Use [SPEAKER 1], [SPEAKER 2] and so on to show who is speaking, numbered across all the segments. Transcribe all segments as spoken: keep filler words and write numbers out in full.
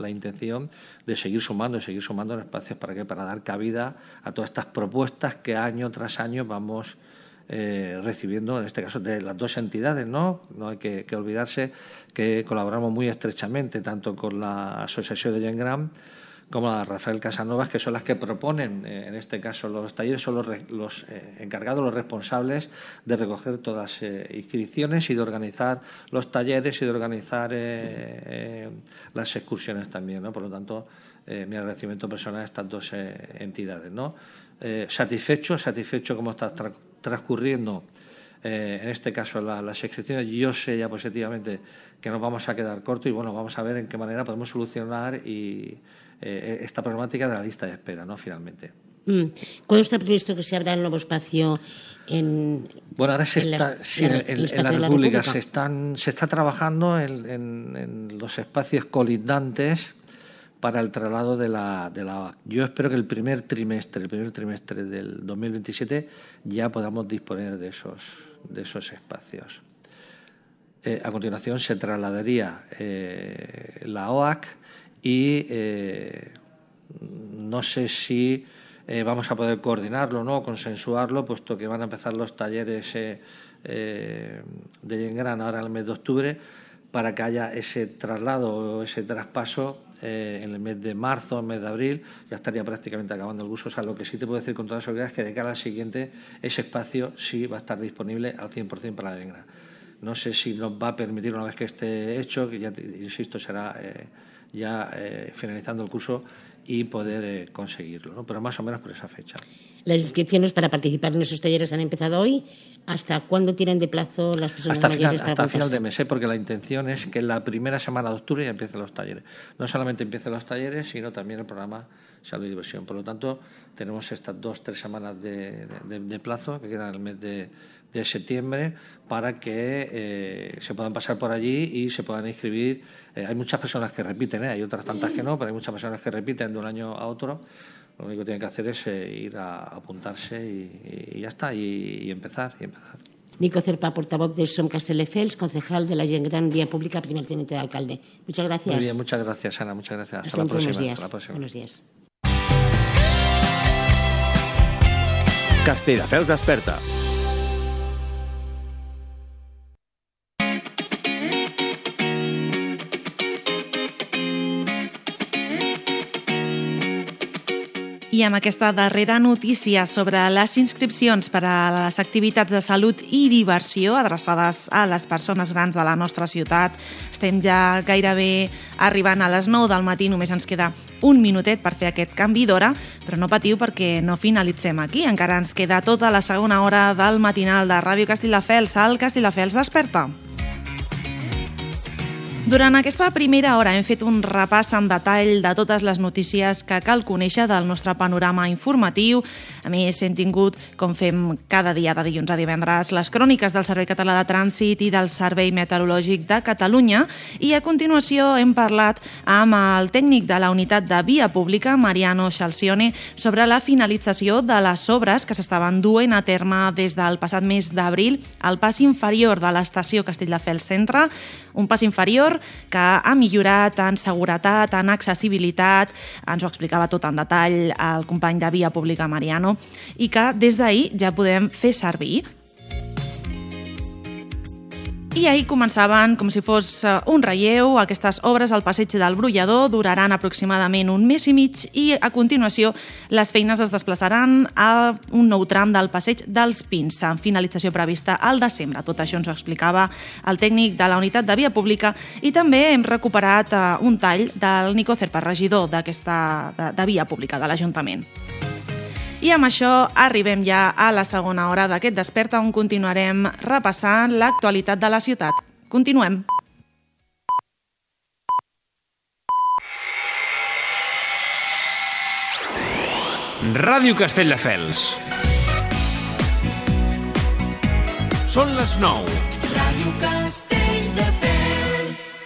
[SPEAKER 1] la intención de seguir sumando, seguir sumando en espacios para qué, para dar cabida a todas estas propuestas que año tras año vamos eh, recibiendo, en este caso de las dos entidades, ¿no? No hay que, que olvidarse que colaboramos muy estrechamente tanto con la Asociación de Gent Gran como la Rafael Casanovas, que son las que proponen, eh, en este caso los talleres, son los, los eh, encargados, los responsables de recoger todas las eh, inscripciones y de organizar los talleres y de organizar eh, eh, las excursiones también, ¿no? Por lo tanto, eh, mi agradecimiento personal a estas dos eh, entidades, ¿no? Eh, satisfecho, satisfecho cómo está tra transcurriendo Eh, en este caso la, las inscripciones. Yo sé ya positivamente que nos vamos a quedar cortos y bueno, vamos a ver en qué manera podemos solucionar y, eh, esta problemática de la lista de espera, ¿no? Finalmente.
[SPEAKER 2] Mm. ¿Cuándo está previsto que se abra el nuevo espacio en
[SPEAKER 1] Bueno, ahora se
[SPEAKER 2] en
[SPEAKER 1] está,
[SPEAKER 2] la,
[SPEAKER 1] sí, en, en, en la,
[SPEAKER 2] de la
[SPEAKER 1] República,
[SPEAKER 2] República
[SPEAKER 1] se, están, se está trabajando en, en, en los espacios colindantes para el traslado de la, de la O A C. Yo espero que el primer trimestre, el primer trimestre del dos mil veintisiete ya podamos disponer de esos, de esos espacios. Eh, a continuación se trasladaría eh, la O A C y eh, no sé si eh, vamos a poder coordinarlo, ¿no? Consensuarlo, puesto que van a empezar los talleres eh, eh, de Gent Gran ahora en el mes de octubre, para que haya ese traslado o ese traspaso eh, en el mes de marzo, en el mes de abril. Ya estaría prácticamente acabando el curso. O sea, lo que sí te puedo decir con toda seguridad es que de cara al siguiente ese espacio sí va a estar disponible al cien por cien para la Gent Gran. No sé si nos va a permitir, una vez que esté hecho, que ya, insisto, será eh, ya eh, finalizando el curso, y poder eh, conseguirlo, ¿no? Pero más o menos por esa fecha.
[SPEAKER 2] Las inscripciones para participar en esos talleres han empezado hoy. ¿Hasta cuándo tienen de plazo las personas
[SPEAKER 1] hasta
[SPEAKER 2] mayores
[SPEAKER 1] final,
[SPEAKER 2] para
[SPEAKER 1] hasta final
[SPEAKER 2] apuntarse?
[SPEAKER 1] de mes, ¿eh? Porque la intención es que la primera semana de octubre ya empiecen los talleres. No solamente empiecen los talleres, sino también el programa Salud y Diversión. Por lo tanto, tenemos estas dos, tres semanas de, de, de plazo que quedan en el mes de, de septiembre para que eh, se puedan pasar por allí y se puedan inscribir. Eh, hay muchas personas que repiten, ¿eh? Hay otras tantas que no, pero hay muchas personas que repiten de un año a otro. Lo único que tienen que hacer es eh, ir a apuntarse y, y ya está, y, y empezar, y empezar.
[SPEAKER 2] Nico Cerpa, portavoz de Som Castelldefels, concejal de la Gent Gran Vía Pública, primer teniente de alcalde. Muchas gracias.
[SPEAKER 1] Muy bien, muchas gracias, Ana, muchas gracias.
[SPEAKER 2] Hasta,
[SPEAKER 1] Hasta la próxima.
[SPEAKER 2] Buenos días.
[SPEAKER 1] Hasta la próxima.
[SPEAKER 2] Buenos días.
[SPEAKER 3] Castelldefels desperta.
[SPEAKER 4] I amb aquesta darrera notícia sobre les inscripcions per a les activitats de salut i diversió adreçades a les persones grans de la nostra ciutat, estem ja gairebé arribant a les nou del matí, només ens queda un minutet per fer aquest canvi d'hora, però no patiu perquè no finalitzem aquí, encara ens queda tota la segona hora del matinal de Ràdio Castelldefels, al Castelldefels Desperta. Durant aquesta primera hora hem fet un repàs en detall de totes les notícies que cal conèixer del nostre panorama informatiu. A més, hem tingut, com fem cada dia de dilluns a divendres, les cròniques del Servei Català de Trànsit i del Servei Meteorològic de Catalunya, i a continuació hem parlat amb el tècnic de la unitat de via pública, Mariano Chalcione, sobre la finalització de les obres que s'estaven duent a terme des del passat mes d'abril al pas inferior de l'estació Castelldefels Centre, un pas inferior que ha millorat en seguretat, en accessibilitat, ens ho explicava tot en detall el company de Via Pública Mariano, i que des d'ahir ja podem fer servir. I ahir començaven, com si fos un relleu, aquestes obres al passeig del Brollador, duraran aproximadament un mes i mig, i a continuació les feines es desplaçaran a un nou tram del passeig dels Pins, amb finalització prevista al desembre. Tot això ens ho explicava el tècnic de la unitat de via pública, i també hem recuperat un tall del Nico Cerpa, regidor d'aquesta de, de via pública de l'Ajuntament. I amb això arribem ja a la segona hora d'aquest Desperta, on continuarem repassant l'actualitat de la ciutat. Continuem.
[SPEAKER 5] Ràdio Castelldefels. Són les nou.
[SPEAKER 6] Ràdio Castelldefels.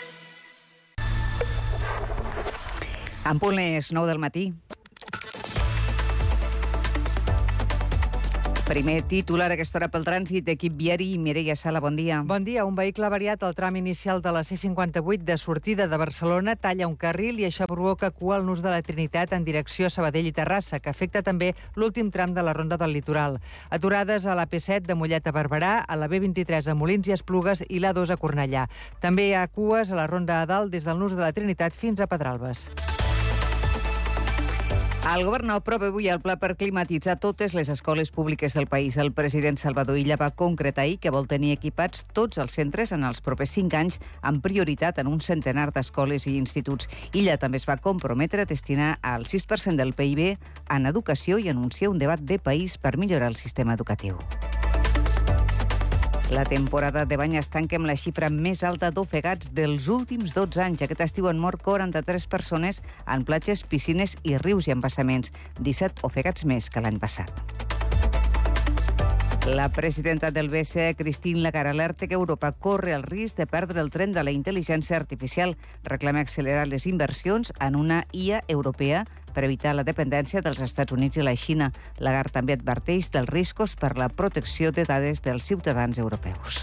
[SPEAKER 7] En punt les nou del matí. Primer titular a aquesta hora pel trànsit, equip viari, Mireia Sala, bon dia.
[SPEAKER 3] Bon dia. Un vehicle variat al tram inicial de la C cinquanta-vuit de sortida de Barcelona talla un carril i això provoca cua al nus de la Trinitat en direcció a Sabadell i Terrassa, que afecta també l'últim tram de la Ronda del Litoral. Aturades a la P set de Mollet a Barberà, a la B vint-i-tres a Molins i Esplugues i l'A dos a Cornellà. També hi ha cues a la Ronda a Dalt des del nus de la Trinitat fins a Pedralbes.
[SPEAKER 7] El govern aprova avui el pla per climatitzar totes les escoles públiques del país. El president Salvador Illa va concretar ahir que vol tenir equipats tots els centres en els propers cinc anys amb prioritat en un centenar d'escoles i instituts. Illa també es va comprometre a destinar el sis per cent del P I B en educació i anunciar un debat de país per millorar el sistema educatiu. La temporada de bany es tanca amb la xifra més alta d'ofegats dels últims dotze anys. Aquest estiu han mort quaranta-tres persones en platges, piscines i rius i embassaments. disset ofegats més que l'any passat. La presidenta del B C E, Christine Lagarde, alerta que Europa corre el risc de perdre el tren de la intel·ligència artificial. Reclama accelerar les inversions en una I A europea per evitar la dependència dels Estats Units i la Xina. Lagarde també adverteix dels riscos per la protecció de dades dels ciutadans europeus.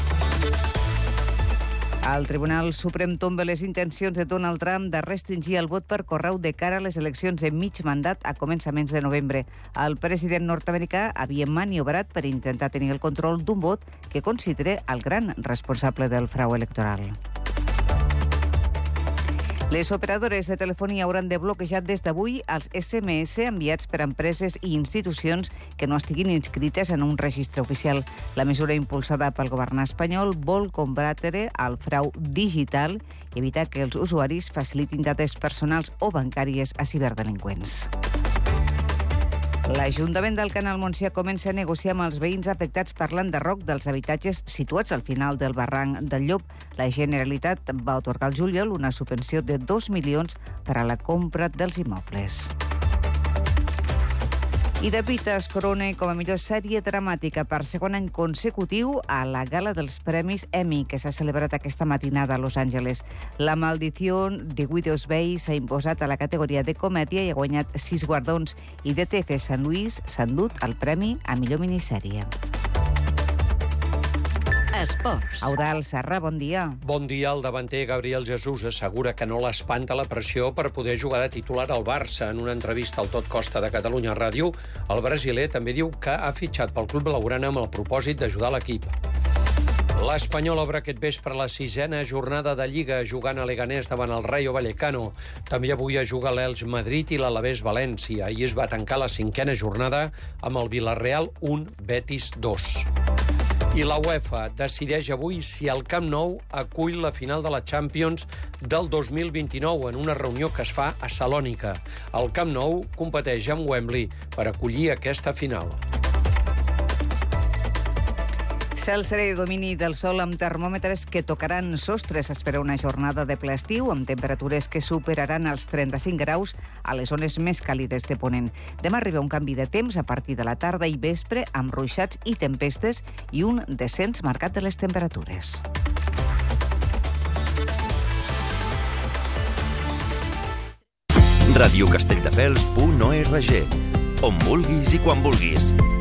[SPEAKER 7] El Tribunal Suprem tomba les intencions de Donald Trump de restringir el vot per correu de cara a les eleccions de mig mandat a començaments de novembre. El president nord-americà havia maniobrat per intentar tenir el control d'un vot que considera el gran responsable del frau electoral. Les operadores de telefonia hauran de bloquejar des d'avui els S M S enviats per empreses i institucions que no estiguin inscrites en un registre oficial. La mesura impulsada pel govern espanyol vol combatre el frau digital i evitar que els usuaris facilitin dades personals o bancàries a ciberdelinqüents. L'Ajuntament del Canal Montsià comença a negociar amb els veïns afectats per l'enderroc dels habitatges situats al final del barranc del Llop. La Generalitat va atorgar al juliol una subvenció de dos milions per a la compra dels immobles. I de Pita es corona com a millor sèrie dramàtica per segon any consecutiu a la gala dels Premis Emmy, que s'ha celebrat aquesta matinada a Los Angeles. La Maldición de Widow's Bay s'ha imposat a la categoria de comèdia i ha guanyat sis guardons, i D T F Sant Lluís s'ha endut el premi a millor minissèrie.
[SPEAKER 6] Esports.
[SPEAKER 7] Eudald Serra, bon dia.
[SPEAKER 8] Bon dia. El davanter Gabriel Jesús assegura que no l'espanta la pressió per poder jugar de titular al Barça. En una entrevista al Tot Costa de Catalunya Ràdio, el brasiler també diu que ha fitxat pel club blaugrana amb el propòsit d'ajudar l'equip. L'Espanyol obre aquest vespre la sisena jornada de Lliga jugant a Leganés davant el Rayo Vallecano. També avui es juga l'Elx Madrid i l'Alavés València. Ahir es va tancar la cinquena jornada amb el Villarreal un, Betis dos. I la UEFA decideix avui si el Camp Nou acull la final de la Champions del dos mil vint-i-nou en una reunió que es fa a Salònica. El Camp Nou competeix amb Wembley per acollir aquesta final.
[SPEAKER 7] Cel serè i domini del sol amb termòmetres que tocaran sostres. Espera una jornada de ple estiu amb temperatures que superaran els trenta-cinc graus a les zones més càlides de Ponent. Demà arriba un canvi de temps a partir de la tarda i vespre amb ruixats i tempestes i un descens marcat de les temperatures.
[SPEAKER 9] Radio Castelldefels punt org. On vulguis i quan vulguis.